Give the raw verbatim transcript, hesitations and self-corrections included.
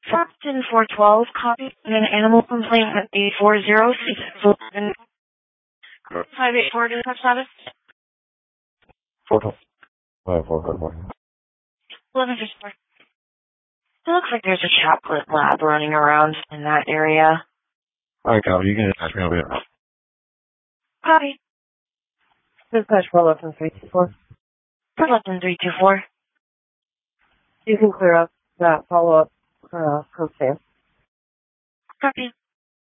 Captain four twelve, copy an animal complaint at eight four zero six seven five eight four to touch status. four twelve. five four four four. eleven fifty-four. It looks like there's a chocolate lab running around in that area. Alright, copy. You can ask me over here. Copy. Dispatch four eleven three two four. four eleven three two four. You can clear up that follow-up uh, from Sam. Copy.